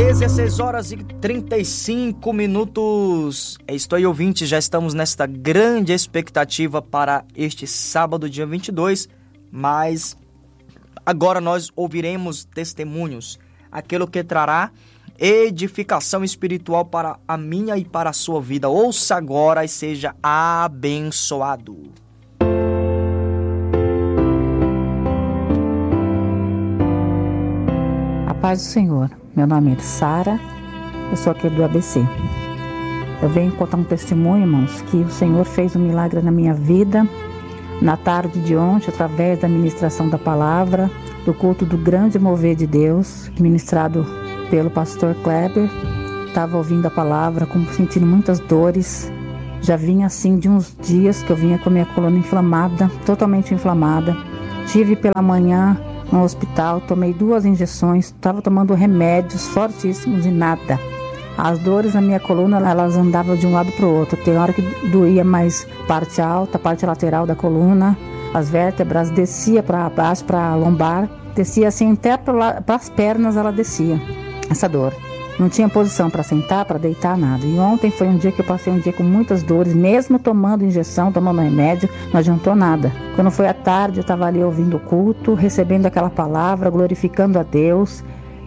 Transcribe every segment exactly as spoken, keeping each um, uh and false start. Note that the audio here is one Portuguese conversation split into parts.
dezesseis horas e trinta e cinco minutos. É isso aí, ouvinte, já estamos nesta grande expectativa para este sábado, dia vinte e dois, mas agora nós ouviremos testemunhos, aquilo que trará edificação espiritual para a minha e para a sua vida. Ouça agora e seja abençoado. A paz do Senhor. Meu nome é Sara, eu sou aqui do A B C. Eu venho contar um testemunho, irmãos, que o Senhor fez um milagre na minha vida na tarde de ontem, através da ministração da palavra, do culto do grande mover de Deus, ministrado pelo pastor Kleber. Estava ouvindo a palavra, como sentindo muitas dores. Já vinha assim de uns dias que eu vinha com a minha coluna inflamada, totalmente inflamada. Tive pela manhã no hospital, tomei duas injeções, estava tomando remédios fortíssimos e nada. As dores na minha coluna, elas andavam de um lado para o outro. Tem hora que doía mais parte alta, parte lateral da coluna, as vértebras, descia para baixo, para a lombar, descia assim até para as pernas, ela descia, essa dor. Não tinha posição para sentar, para deitar, nada. E ontem foi um dia que eu passei um dia com muitas dores, mesmo tomando injeção, tomando remédio, não adiantou nada. Quando foi à tarde, eu estava ali ouvindo o culto, recebendo aquela palavra, glorificando a Deus.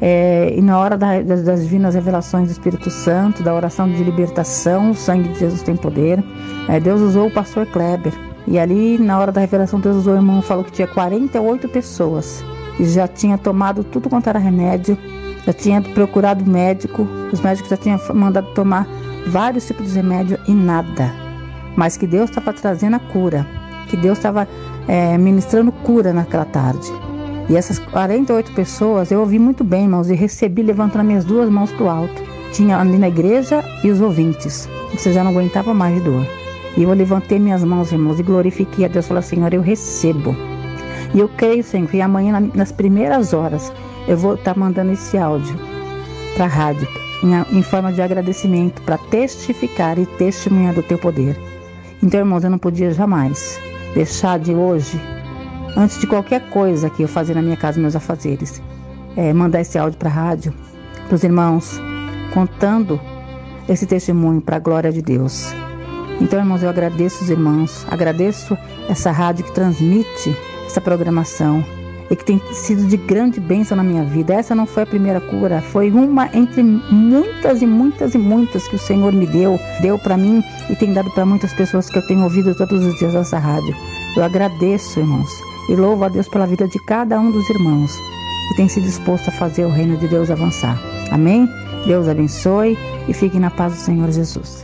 É, e na hora da, das, das divinas revelações do Espírito Santo, da oração de libertação, o sangue de Jesus tem poder, é, Deus usou o pastor Kleber. E ali, na hora da revelação, Deus usou o irmão, falou que tinha quarenta e oito pessoas, que já tinha tomado tudo quanto era remédio, já tinha procurado médico, os médicos já tinham mandado tomar vários tipos de remédio e nada. Mas que Deus estava trazendo a cura, que Deus estava é, ministrando cura naquela tarde. E essas quarenta e oito pessoas, eu ouvi muito bem, irmãos, e recebi levantando minhas duas mãos para o alto. Tinha ali na igreja e os ouvintes, você já não aguentava mais de dor. E eu levantei minhas mãos, irmãos, e glorifiquei a Deus, falei, Senhor, eu recebo. E eu creio, Senhor, que amanhã, nas primeiras horas, eu vou estar mandando esse áudio para a rádio, em, em forma de agradecimento, para testificar e testemunhar do teu poder. Então, irmãos, eu não podia jamais deixar de hoje, antes de qualquer coisa que eu fazer na minha casa, meus afazeres, é, mandar esse áudio para a rádio, para os irmãos, contando esse testemunho para a glória de Deus. Então, irmãos, eu agradeço os irmãos, agradeço essa rádio que transmite essa programação e que tem sido de grande bênção na minha vida. Essa não foi a primeira cura, foi uma entre muitas e muitas e muitas que o Senhor me deu, deu para mim e tem dado para muitas pessoas que eu tenho ouvido todos os dias nessa rádio. Eu agradeço, irmãos, e louvo a Deus pela vida de cada um dos irmãos que tem se disposto a fazer o reino de Deus avançar. Amém? Deus abençoe e fique na paz do Senhor Jesus.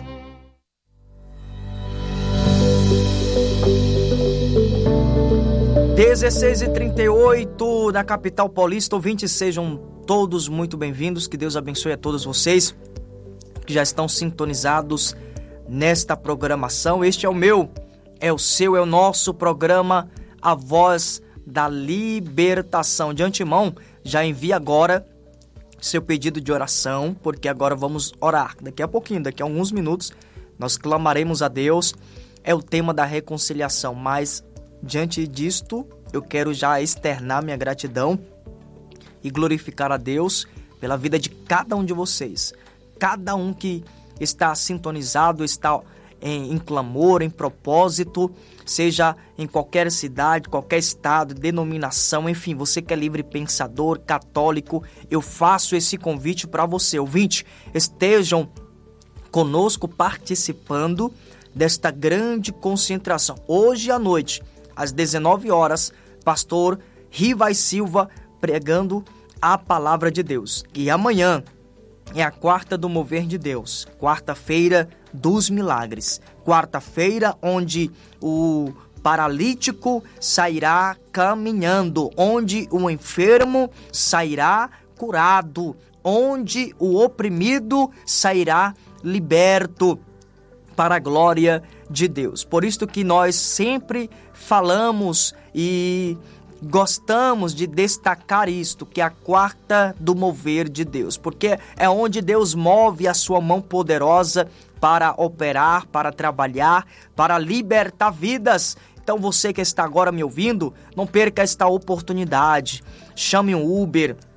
dezesseis e trinta e oito da capital paulista, ouvintes, sejam todos muito bem-vindos, que Deus abençoe a todos vocês que já estão sintonizados nesta programação. Este é o meu, é o seu, é o nosso programa, A Voz da Libertação. De antemão, já envie agora seu pedido de oração, porque agora vamos orar. Daqui a pouquinho, daqui a alguns minutos, nós clamaremos a Deus. É o tema da reconciliação, mas diante disto, eu quero já externar minha gratidão e glorificar a Deus pela vida de cada um de vocês. Cada um que está sintonizado, está em, em clamor, em propósito, seja em qualquer cidade, qualquer estado, denominação, enfim, você que é livre pensador, católico, eu faço esse convite para você, ouvinte, estejam conosco participando desta grande concentração. Hoje à noite, às dezenove horas, pastor Rivai Silva pregando a palavra de Deus. E amanhã é a quarta do mover de Deus, quarta-feira dos milagres, quarta-feira onde o paralítico sairá caminhando, onde o enfermo sairá curado, onde o oprimido sairá liberto, para a glória de Deus. Por isso que nós sempre falamos e gostamos de destacar isto, que é a quarta do mover de Deus, porque é onde Deus move a sua mão poderosa para operar, para trabalhar, para libertar vidas. Então você que está agora me ouvindo, não perca esta oportunidade. Chame um Uber,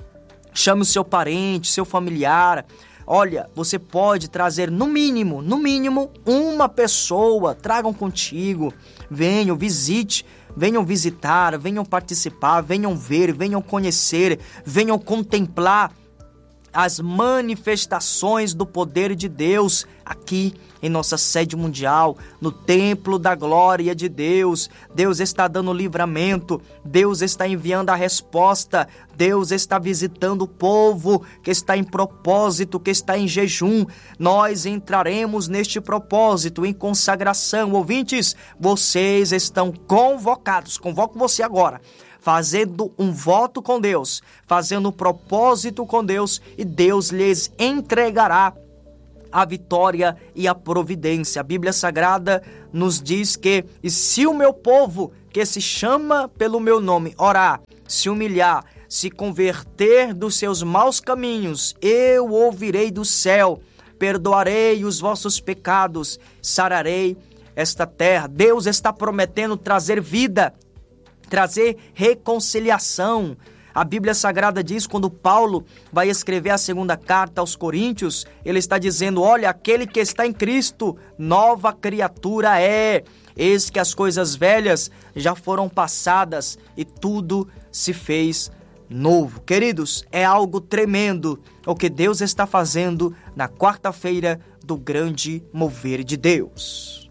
chame o seu parente, seu familiar. Olha, você pode trazer no mínimo, no mínimo, uma pessoa, tragam contigo, venham, visite, venham visitar, venham participar, venham ver, venham conhecer, venham contemplar as manifestações do poder de Deus aqui em nossa sede mundial, no templo da glória de Deus. Deus está dando livramento, Deus está enviando a resposta, Deus está visitando o povo que está em propósito, que está em jejum. Nós entraremos neste propósito, em consagração. Ouvintes, vocês estão convocados, convoco você agora, fazendo um voto com Deus, fazendo um propósito com Deus, e Deus lhes entregará a vitória e a providência. A Bíblia Sagrada nos diz que, e se o meu povo, que se chama pelo meu nome, orar, se humilhar, se converter dos seus maus caminhos, eu ouvirei do céu, perdoarei os vossos pecados, sararei esta terra. Deus está prometendo trazer vida, trazer reconciliação. A Bíblia Sagrada diz, quando Paulo vai escrever a segunda carta aos Coríntios, ele está dizendo: olha, aquele que está em Cristo, nova criatura é. Eis que as coisas velhas já foram passadas e tudo se fez novo. Queridos, é algo tremendo o que Deus está fazendo na quarta-feira do grande mover de Deus.